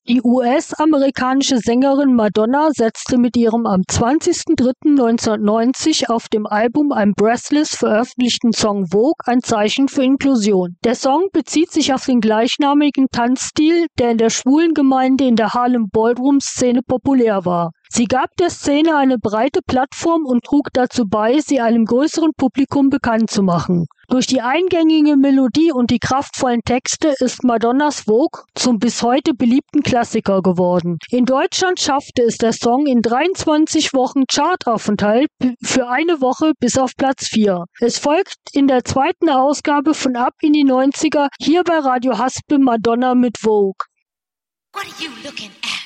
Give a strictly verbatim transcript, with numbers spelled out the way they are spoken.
Die U S-amerikanische Sängerin Madonna setzte mit ihrem am zwanzigsten dritten neunzehnhundertneunzig auf dem Album I'm Breathless veröffentlichten Song Vogue ein Zeichen für Inklusion. Der Song bezieht sich auf den gleichnamigen Tanzstil, der in der schwulen Gemeinde in der Harlem Ballroom-Szene populär war. Sie gab der Szene eine breite Plattform und trug dazu bei, sie einem größeren Publikum bekannt zu machen. Durch die eingängige Melodie und die kraftvollen Texte ist Madonnas Vogue zum bis heute beliebten Klassiker geworden. In Deutschland schaffte es der Song in dreiundzwanzig Wochen Chartaufenthalt für eine Woche bis auf Platz vier. Es folgt in der zweiten Ausgabe von Ab in die neunziger hier bei Radio Haspel Madonna mit Vogue. What are you looking at?